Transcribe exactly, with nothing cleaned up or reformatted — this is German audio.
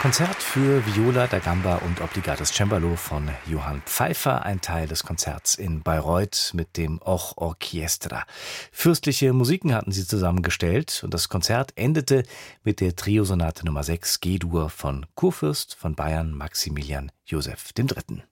Konzert für Viola da Gamba und Obligates Cembalo von Johann Pfeiffer, ein Teil des Konzerts in Bayreuth mit dem Och Orchestra. Fürstliche Musiken hatten sie zusammengestellt und das Konzert endete mit der Triosonate Nummer sechs G-Dur von Kurfürst von Bayern Maximilian Joseph der Dritte.